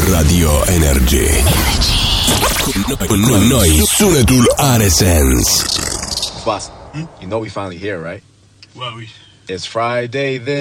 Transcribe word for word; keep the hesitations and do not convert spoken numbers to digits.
Radio Energy. Cu noi, noi, sunetul are sens. Boss, you know we finally here, right? Well, we... It's Friday then.